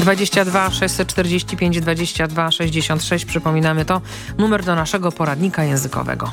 22 645 22 66. Przypominamy, to numer do naszego poradnika językowego.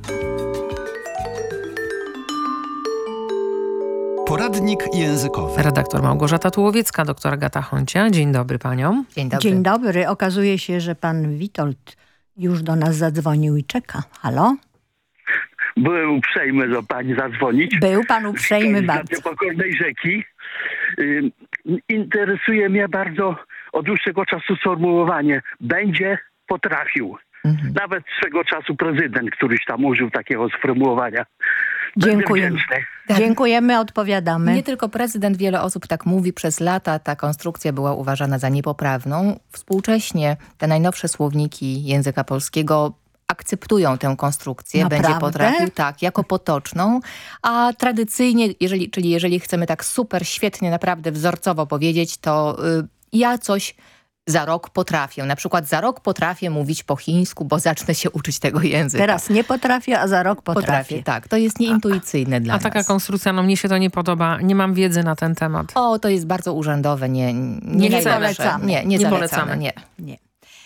Poradnik językowy. Redaktor Małgorzata Tułowiecka, doktor Agata Honcia. Dzień dobry paniom. Dzień dobry. Dzień dobry. Okazuje się, że pan Witold już do nas zadzwonił i czeka. Halo? Byłem uprzejmy do pani zadzwonić. Był pan uprzejmy bardzo. Z pokornej rzeki. Interesuje mnie bardzo od dłuższego czasu sformułowanie będzie potrafił. Nawet swego czasu prezydent któryś tam użył takiego sformułowania. Dziękujemy. Tak. Dziękujemy, odpowiadamy. Nie tylko prezydent, wiele osób tak mówi. Przez lata ta konstrukcja była uważana za niepoprawną. Współcześnie te najnowsze słowniki języka polskiego akceptują tę konstrukcję. Naprawdę? Będzie potrafił, tak, jako potoczną. A tradycyjnie, jeżeli chcemy tak super, świetnie, naprawdę wzorcowo powiedzieć, to ja coś za rok potrafię. Na przykład za rok potrafię mówić po chińsku, bo zacznę się uczyć tego języka. Teraz nie potrafię, a za rok potrafię. Tak. To jest nieintuicyjne dla nas. A taka konstrukcja, no mnie się to nie podoba. Nie mam wiedzy na ten temat. O, to jest bardzo urzędowe. Nie polecamy. Nie Nie zalecamy. polecamy. Nie.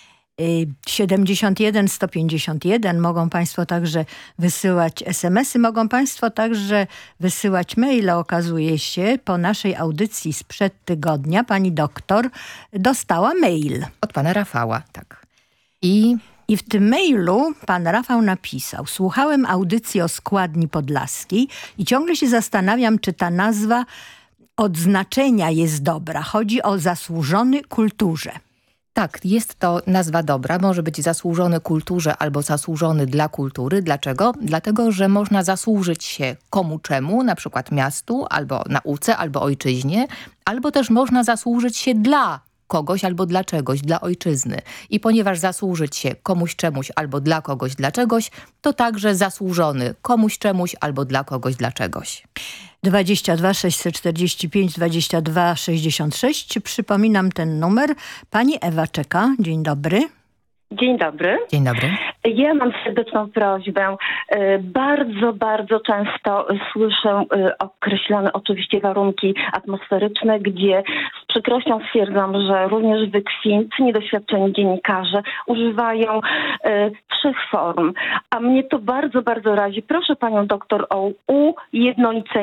71 151 mogą państwo także wysyłać SMS-y, mogą państwo także wysyłać maile. Okazuje się, po naszej audycji sprzed tygodnia pani doktor dostała mail. Od pana Rafała, tak. I I w tym mailu pan Rafał napisał: słuchałem audycji o składni podlaskiej i ciągle się zastanawiam, czy ta nazwa od znaczenia jest dobra. Chodzi o zasłużony kulturze. tak, jest to nazwa dobra. Może być zasłużony kulturze albo zasłużony dla kultury. Dlaczego? Dlatego, że można zasłużyć się komu czemu, na przykład miastu, albo nauce, albo ojczyźnie, albo też można zasłużyć się dla kogoś albo dla czegoś, dla ojczyzny. I ponieważ zasłużyć się komuś czemuś albo dla kogoś dla czegoś, to także zasłużony komuś czemuś albo dla kogoś dla czegoś. 22 645 22 66. Przypominam ten numer. Pani Ewa czeka. Dzień dobry. Dzień dobry. Dzień dobry. Ja mam serdeczną prośbę. Bardzo, bardzo często słyszę określone oczywiście warunki atmosferyczne, gdzie z przykrością stwierdzam, że również wykwintni, niedoświadczeni dziennikarze używają trzech form. A mnie to bardzo, bardzo razi. Proszę panią doktor o ujednolicenie